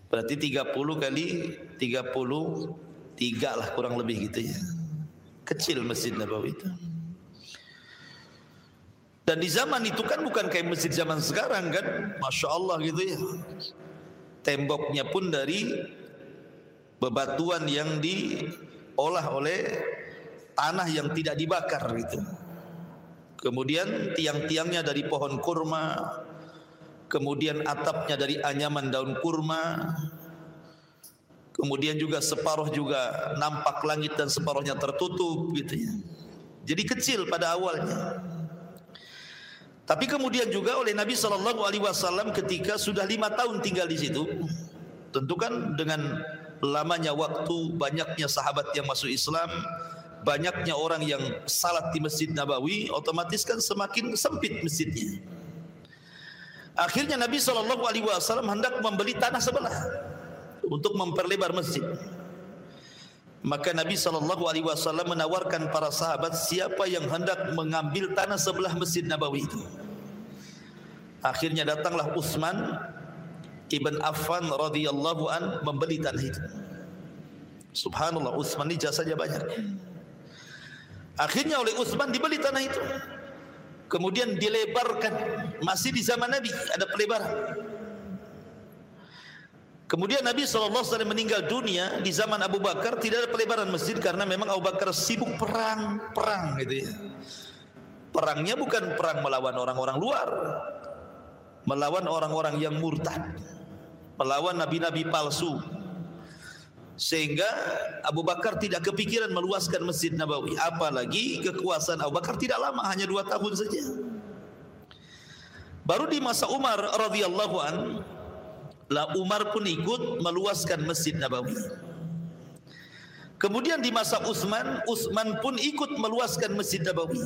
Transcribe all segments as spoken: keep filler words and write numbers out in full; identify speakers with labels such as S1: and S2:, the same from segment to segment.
S1: Berarti tiga puluh kali tiga puluh tiga lah kurang lebih gitu ya. Kecil Masjid Nabawi itu. Dan di zaman itu kan bukan kayak masjid zaman sekarang kan, Masya Allah gitu ya. Temboknya pun dari bebatuan yang diolah oleh tanah yang tidak dibakar gitu. Kemudian tiang-tiangnya dari pohon kurma, kemudian atapnya dari anyaman daun kurma, kemudian juga separuh juga nampak langit dan separuhnya tertutup gitu ya. Jadi kecil pada awalnya. Tapi kemudian juga oleh Nabi Shallallahu Alaihi Wasallam ketika sudah lima tahun tinggal di situ, tentu kan dengan lamanya waktu, banyaknya sahabat yang masuk Islam, banyaknya orang yang salat di Masjid Nabawi, otomatis kan semakin sempit masjidnya. Akhirnya Nabi Shallallahu Alaihi Wasallam hendak membeli tanah sebelah untuk memperlebar masjid. Maka Nabi Shallallahu Alaihi Wasallam menawarkan para sahabat siapa yang hendak mengambil tanah sebelah Masjid Nabawi itu. Akhirnya datanglah Utsman ibn Affan radhiyallahu an membeli tanah itu. Subhanallah, Utsman ini jasanya banyak. Akhirnya oleh Utsman dibeli tanah itu. Kemudian dilebarkan, masih di zaman Nabi ada pelebaran. Kemudian Nabi shallallahu alaihi wasallam meninggal dunia di zaman Abu Bakar, tidak ada pelebaran masjid karena memang Abu Bakar sibuk perang, perang gitu ya. Perangnya bukan perang melawan orang-orang luar, melawan orang-orang yang murtad, melawan nabi-nabi palsu. Sehingga Abu Bakar tidak kepikiran meluaskan Masjid Nabawi, apalagi kekuasaan Abu Bakar tidak lama, hanya dua tahun saja. Baru di masa Umar radhiyallahu an, lah Umar pun ikut meluaskan Masjid Nabawi. Kemudian di masa Utsman, Utsman pun ikut meluaskan Masjid Nabawi.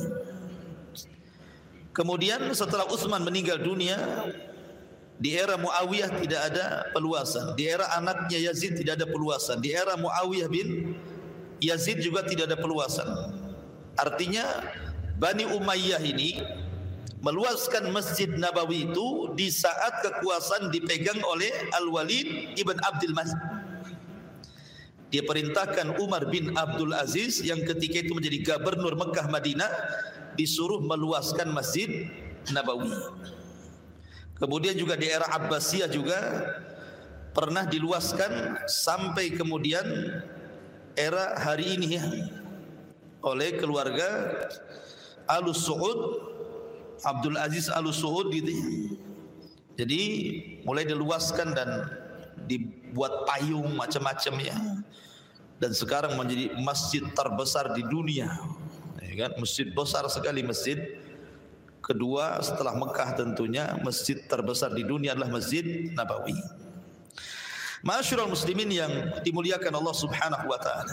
S1: Kemudian setelah Utsman meninggal dunia, di era Muawiyah tidak ada peluasan, di era anaknya Yazid tidak ada peluasan, di era Muawiyah bin Yazid juga tidak ada peluasan. Artinya Bani Umayyah ini meluaskan Masjid Nabawi itu di saat kekuasaan dipegang oleh Al-Walid ibn Abdul Malik. Dia perintahkan Umar bin Abdul Aziz yang ketika itu menjadi gubernur Mekah Madinah, disuruh meluaskan Masjid Nabawi. Kemudian juga di era Abbasiyah juga pernah diluaskan sampai kemudian era hari ini ya, oleh keluarga Al Saud, Abdul Aziz Al Saud gitu ya. Jadi mulai diluaskan dan dibuat payung macam-macam ya. Dan sekarang menjadi masjid terbesar di dunia. Ya kan? Masjid besar sekali, masjid kedua setelah Mekah tentunya, masjid terbesar di dunia adalah Masjid Nabawi. Ma'asyiral muslimin yang dimuliakan Allah Subhanahu wa taala.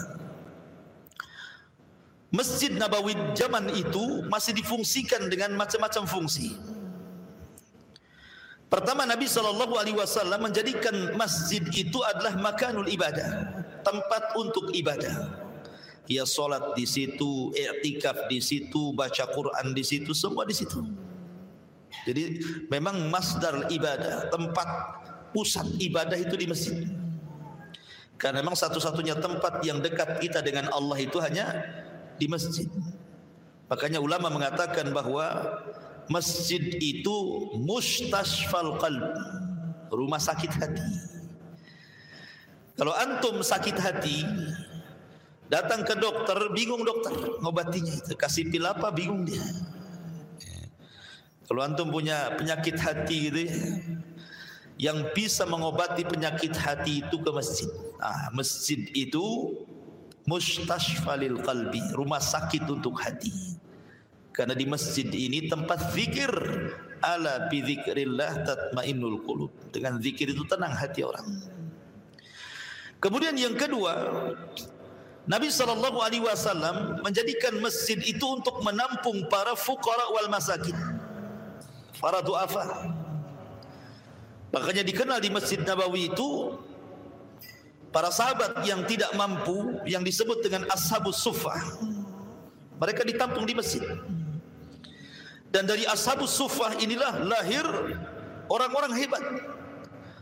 S1: Masjid Nabawi zaman itu masih difungsikan dengan macam-macam fungsi. Pertama, Nabi shallallahu alaihi wasallam menjadikan masjid itu adalah makanul ibadah, tempat untuk ibadah. Ya solat di situ, i'tikaf di situ, baca Quran di situ, semua di situ. Jadi memang masdar ibadah, tempat pusat ibadah itu di masjid. Karena memang satu-satunya tempat yang dekat kita dengan Allah itu hanya di masjid. Makanya ulama mengatakan bahwa masjid itu mustashfal qalb, rumah sakit hati. Kalau antum sakit hati, datang ke dokter, bingung dokter ngobatinya itu, kasih pil apa bingung dia. Kalau antum punya penyakit hati gitu ya, yang bisa mengobati penyakit hati itu ke masjid. Ah, masjid itu mustashfalil qalbi, rumah sakit untuk hati. Karena di masjid ini tempat zikir, ala bi dzikrillah tatmainnul qulub. Dengan zikir itu tenang hati orang. Kemudian yang kedua, Nabi shallallahu alaihi wasallam menjadikan masjid itu untuk menampung para fuqara wal masakin, para du'afa. Makanya dikenal di Masjid Nabawi itu para sahabat yang tidak mampu, yang disebut dengan ashabus suffah, mereka ditampung di masjid. Dan dari ashabus suffah inilah lahir orang-orang hebat.